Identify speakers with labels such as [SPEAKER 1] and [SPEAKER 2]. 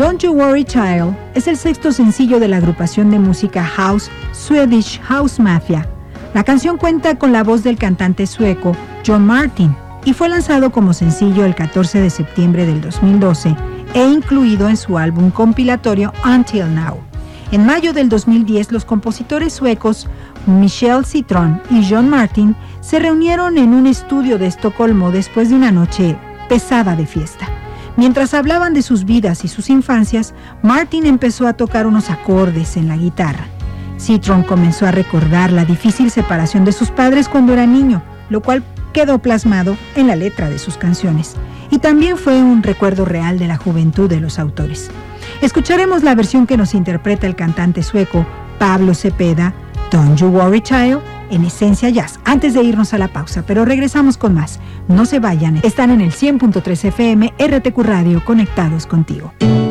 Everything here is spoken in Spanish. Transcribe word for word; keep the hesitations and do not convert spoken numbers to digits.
[SPEAKER 1] Don't You Worry Child es el sexto sencillo de la agrupación de música house Swedish House Mafia. La canción cuenta con la voz del cantante sueco John Martin y fue lanzado como sencillo el catorce de septiembre del dos mil doce e incluido en su álbum compilatorio Until Now. En mayo del dos mil diez, los compositores suecos Michel Citron y John Martin se reunieron en un estudio de Estocolmo después de una noche pesada de fiesta. Mientras hablaban de sus vidas y sus infancias, Martin empezó a tocar unos acordes en la guitarra. Citron comenzó a recordar la difícil separación de sus padres cuando era niño, lo cual quedó plasmado en la letra de sus canciones. Y también fue un recuerdo real de la juventud de los autores. Escucharemos la versión que nos interpreta el cantante sueco Pablo Cepeda, Don't You Worry Child, en Esencia Jazz, antes de irnos a la pausa, pero regresamos con más. No se vayan, están en el cien punto tres F M, R T Q Radio, conectados contigo.